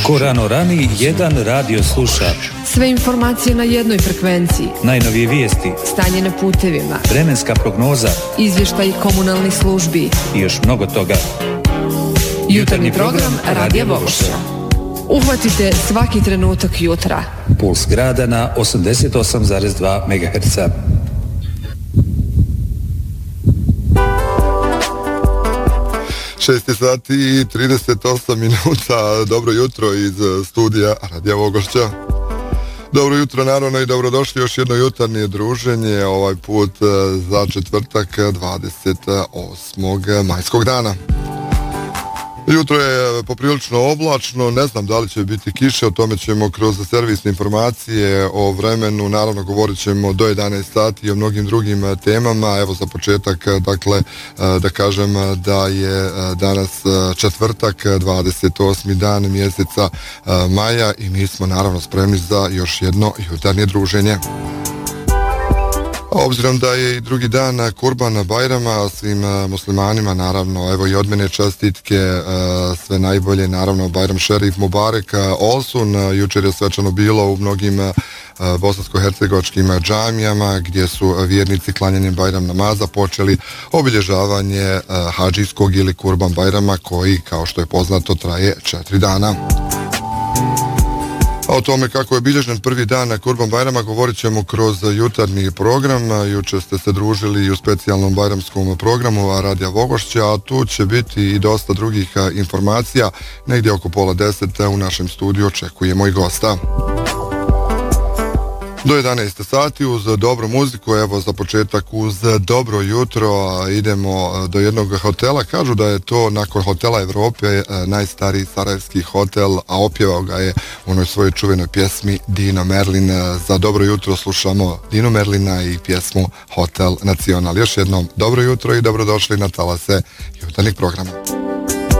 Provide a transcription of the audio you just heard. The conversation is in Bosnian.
Ko rano rani, jedan radio sluša. Sve informacije na jednoj frekvenciji. Najnovije vijesti. Stanje na putevima. Vremenska prognoza. Izvještaj komunalnih službi. I još mnogo toga. Jutarnji program Radija Vogošća. Uhvatite svaki trenutak jutra. Puls grada na 88,2 MHz. Šest sati i 38 minuta. Dobro jutro iz studija Radija Vogošća. Dobro jutro naravno i dobrodošli još jedno jutarnje druženje, ovaj put za četvrtak 28. majskog dana. Jutro je poprilično oblačno, ne znam da li će biti kiše, o tome ćemo kroz servisne informacije o vremenu, naravno govorit ćemo do 11 sati i o mnogim drugim temama. Evo za početak, dakle, da kažem da je danas četvrtak, 28. dan mjeseca maja i mi smo naravno spremni za još jedno jutarnje druženje. Obzirom da je i drugi dan Kurban Bajrama, svim muslimanima naravno, evo i od mene čestitke, sve najbolje, naravno Bajram Šerif Mubarek Olsun. Jučer je svečano bilo u mnogim bosansko-hercegovačkim džamijama gdje su vjernici klanjanjem Bajram namaza počeli obilježavanje hadžijskog ili Kurban Bajrama koji, kao što je poznato, traje 4 dana. O tome kako je obilježen prvi dan Kurban Bajrama govorit ćemo kroz jutarnji program. Jučer ste se družili i u specijalnom bajramskom programu Radija Vogošća, a tu će biti i dosta drugih informacija. Negdje oko 9:30 u našem studiju očekujemo i gosta. Do 11 sati uz dobru muziku, evo za početak uz dobro jutro idemo do jednog hotela. Kažu da je to nakon hotela Evrope najstariji sarajevski hotel, a opjevao ga je u onoj svojoj čuvenoj pjesmi Dino Merlin. Za dobro jutro slušamo Dino Merlina i pjesmu Hotel Nacional. Još jednom dobro jutro i dobrodošli na talase jutarnjeg programa.